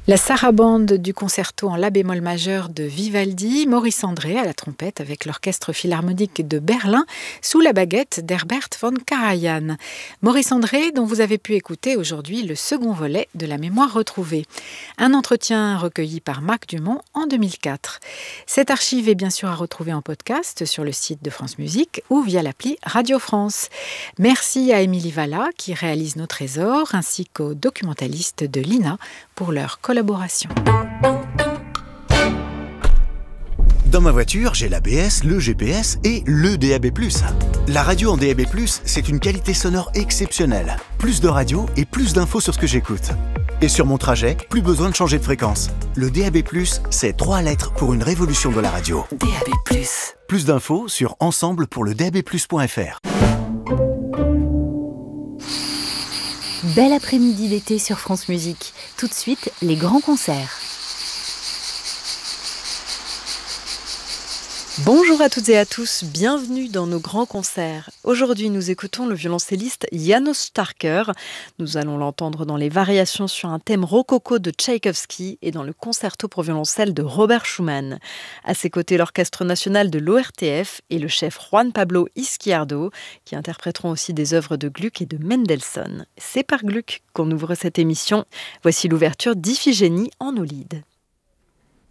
La sarabande du concerto en la bémol majeur de Vivaldi, Maurice André à la trompette avec l'Orchestre philharmonique de Berlin sous la baguette d'Herbert von Karajan. Maurice André dont vous avez pu écouter aujourd'hui le second volet de La mémoire retrouvée. Un entretien recueilli par Marc Dumont en 2004. Cette archive est bien sûr à retrouver en podcast sur le site de France Musique ou via l'appli Radio France. Merci à Émilie Valla qui réalise nos trésors ainsi qu'aux documentalistes de l'INA pour leur collaboration. Dans ma voiture, j'ai l'ABS, le GPS et le DAB+. La radio en DAB+, c'est une qualité sonore exceptionnelle. Plus de radio et plus d'infos sur ce que j'écoute. Et sur mon trajet, plus besoin de changer de fréquence. Le DAB+, c'est 3 lettres pour une révolution de la radio. DAB+. Plus d'infos sur ensemble-pour-le-DAB+.fr. Bel après-midi d'été sur France Musique. Tout de suite, les grands concerts. Bonjour à toutes et à tous, bienvenue dans nos grands concerts. Aujourd'hui, nous écoutons le violoncelliste János Starker. Nous allons l'entendre dans les variations sur un thème rococo de Tchaïkovski et dans le concerto pour violoncelle de Robert Schumann. À ses côtés, l'Orchestre national de l'ORTF et le chef Juan Pablo Izquierdo, qui interpréteront aussi des œuvres de Gluck et de Mendelssohn. C'est par Gluck qu'on ouvre cette émission. Voici l'ouverture d'Iphigénie en Aulide.